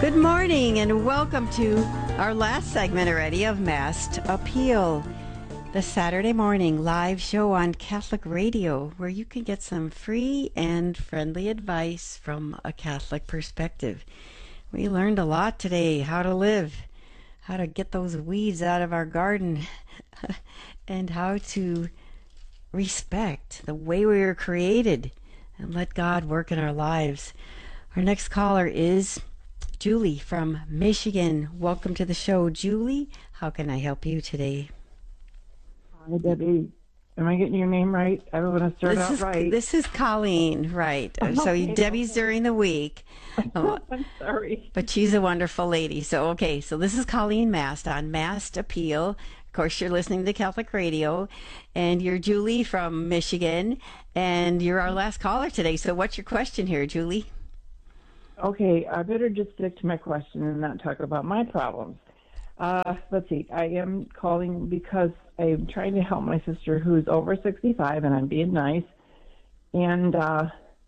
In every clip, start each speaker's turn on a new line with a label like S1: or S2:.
S1: Good morning and welcome to our last segment already of Masked Appeal, the Saturday morning live show on Catholic Radio where you can get some free and friendly advice from a Catholic perspective. We learned a lot today, how to live, how to get those weeds out of our garden, and how to respect the way we were created and let God work in our lives. Our next caller is Julie from Michigan. Welcome to the show, Julie. How can I help you today?
S2: Hi, Debbie. Am I getting your name right? I want to start out right.
S1: This is Colleen, right?
S2: Okay,
S1: So Debbie's during the week.
S2: I'm sorry.
S1: But she's a wonderful lady. So this is Colleen Mast on Masked Appeal. Of course, you're listening to Catholic Radio, and you're Julie from Michigan, and you're our last caller today. So what's your question here, Julie?
S2: Okay, I better just stick to my question and not talk about my problems. Let's see. I am calling because I'm trying to help my sister who's over 65, and I'm being nice. And let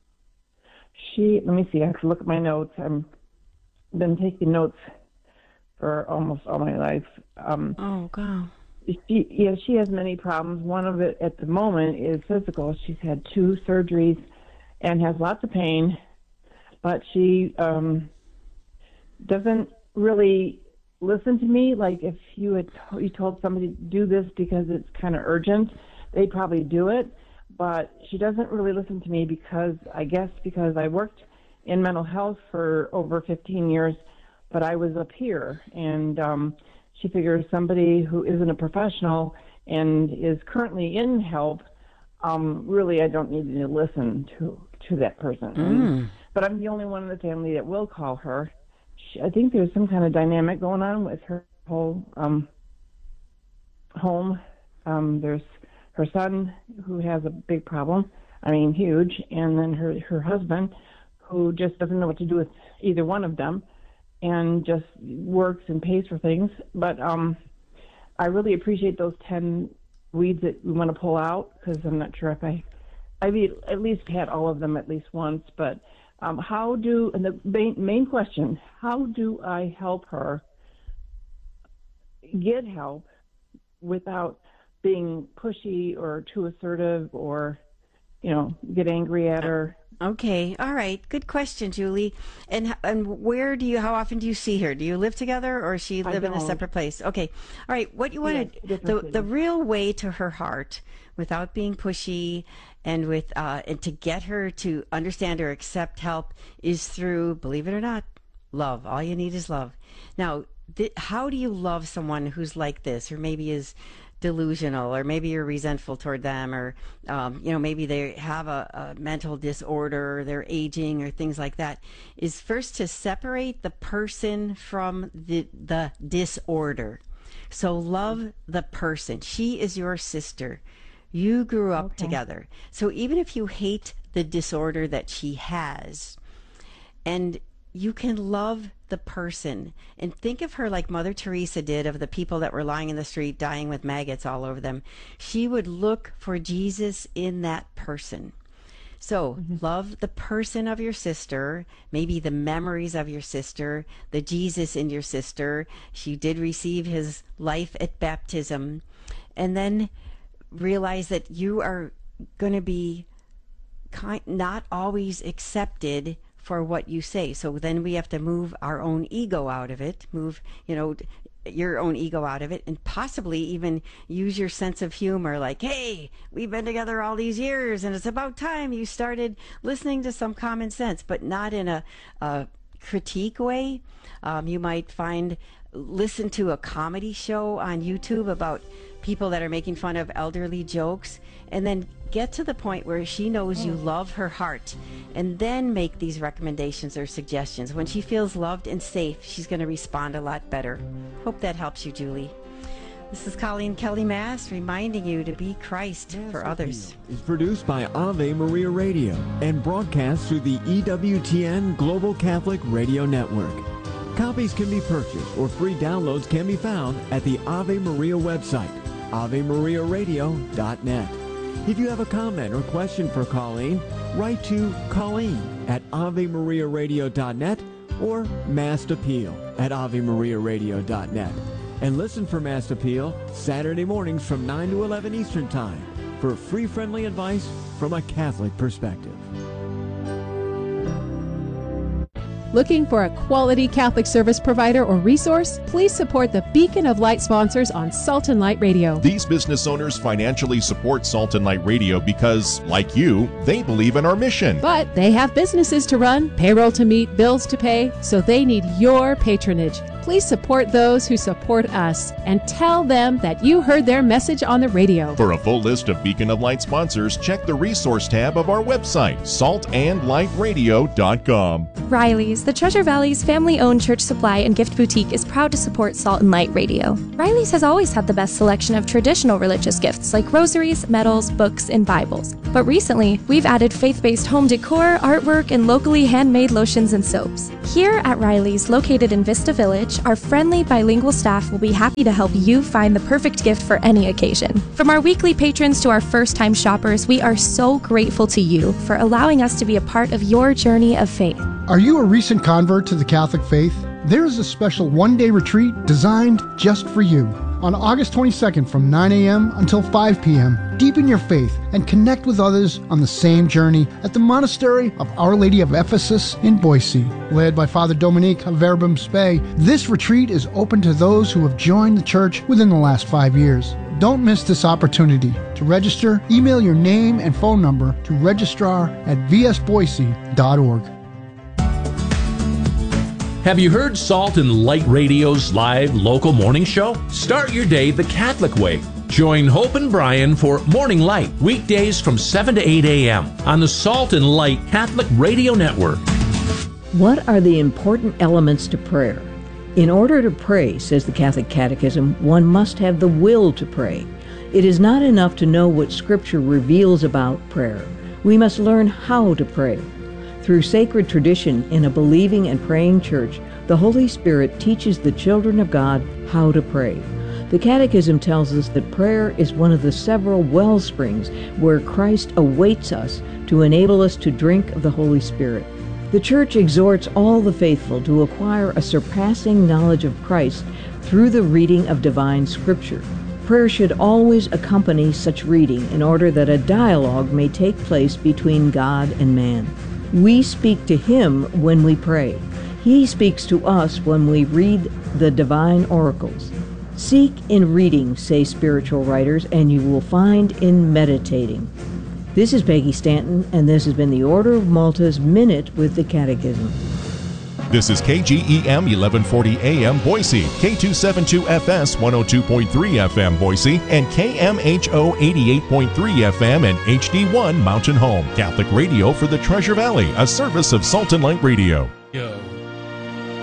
S2: me see. I have to look at my notes. I've been taking notes for almost all my life.
S1: Oh, God.
S2: She has many problems. One of it at the moment is physical. She's had 2 surgeries and has lots of pain. But she doesn't really listen to me. Like if you told somebody to do this because it's kind of urgent, they'd probably do it. But she doesn't really listen to me because I worked in mental health for over 15 years, but I was a peer. And she figures somebody who isn't a professional and is currently in help, really I don't need to listen to that person. But I'm the only one in the family that will call her. I think there's some kind of dynamic going on with her whole home. There's her son who has a big problem, huge, and then her husband who just doesn't know what to do with either one of them and just works and pays for things. But I really appreciate those 10 weeds that we want to pull out because I'm not sure if I've at least had all of them at least once, but and the main question, how do I help her get help without being pushy or too assertive or, get angry at her?
S1: Okay. All right. Good question, Julie. And how often do you see her? Do you live together or she live in a separate place? Okay. All right. What you want the real way to her heart without being pushy and and to get her to understand or accept help is through, believe it or not, love. All you need is love. Now, how do you love someone who's like this or maybe is delusional, or maybe you're resentful toward them, or maybe they have a mental disorder, or they're aging, or things like that, is first to separate the person from the disorder. So love the person. She is your sister. You grew up together. So even if you hate the disorder that she has, and you can love the person and think of her like Mother Teresa did of the people that were lying in the street dying with maggots all over them. She would look for Jesus in that person. So love the person of your sister, maybe the memories of your sister, the Jesus in your sister. She did receive his life at baptism. And then realize that you are going to be not always accepted for what you say. So then we have to move our own ego out of it, your own ego out of it, and possibly even use your sense of humor, like, hey, we've been together all these years and it's about time you started listening to some common sense, but not in a critique way. You might listen to a comedy show on YouTube about people that are making fun of elderly jokes, and then get to the point where she knows you love her heart, and then make these recommendations or suggestions. When she feels loved and safe, she's going to respond a lot better. Hope that helps you, Julie. This is Colleen Kelly Mast reminding you to be Christ for others.
S3: Is produced by Ave Maria Radio and broadcast through the EWTN Global Catholic Radio Network. Copies can be purchased or free downloads can be found at the Ave Maria website, AveMariaRadio.net. If you have a comment or question for Colleen, write to Colleen at AveMariaRadio.net or Mass Appeal at AveMariaRadio.net. And listen for Mass Appeal Saturday mornings from 9 to 11 Eastern Time for free, friendly advice from a Catholic perspective.
S4: Looking for a quality Catholic service provider or resource? Please support the Beacon of Light sponsors on Salt and Light Radio.
S5: These business owners financially support Salt and Light Radio because, like you, they believe in our mission.
S4: But they have businesses to run, payroll to meet, bills to pay, so they need your patronage. Please support those who support us and tell them that you heard their message on the radio.
S5: For a full list of Beacon of Light sponsors, check the resource tab of our website, saltandlightradio.com.
S6: Riley's, the Treasure Valley's family-owned church supply and gift boutique, is proud to support Salt and Light Radio. Riley's has always had the best selection of traditional religious gifts like rosaries, medals, books, and Bibles. But recently, we've added faith-based home decor, artwork, and locally handmade lotions and soaps. Here at Riley's, located in Vista Village, our friendly bilingual staff will be happy to help you find the perfect gift for any occasion. From our weekly patrons to our first-time shoppers, we are so grateful to you for allowing us to be a part of your journey of faith.
S7: Are you a recent convert to the Catholic faith? There is a special one-day retreat designed just for you. On August 22nd from 9 a.m. until 5 p.m., deepen your faith and connect with others on the same journey at the Monastery of Our Lady of Ephesus in Boise. Led by Father Dominique of Verbum Spei, this retreat is open to those who have joined the church within the last 5 years. Don't miss this opportunity. To register, email your name and phone number to registrar@vsboise.org.
S8: Have you heard Salt and Light Radio's live local morning show? Start your day the Catholic way. Join Hope and Brian for Morning Light, weekdays from 7 to 8 a.m. on the Salt and Light Catholic Radio Network.
S9: What are the important elements to prayer? In order to pray, says the Catholic Catechism, one must have the will to pray. It is not enough to know what Scripture reveals about prayer. We must learn how to pray. Through sacred tradition in a believing and praying church, the Holy Spirit teaches the children of God how to pray. The Catechism tells us that prayer is one of the several well springs where Christ awaits us to enable us to drink of the Holy Spirit. The Church exhorts all the faithful to acquire a surpassing knowledge of Christ through the reading of divine Scripture. Prayer should always accompany such reading in order that a dialogue may take place between God and man. We speak to Him when we pray. He speaks to us when we read the divine oracles. Seek in reading, say spiritual writers, and you will find in meditating. This is Peggy Stanton, and this has been the Order of Malta's Minute with the Catechism.
S5: This is KGEM 1140 AM Boise, K272FS 102.3 FM Boise, and KMHO 88.3 FM and HD1 Mountain Home. Catholic radio for the Treasure Valley, a service of Salt and Light Radio.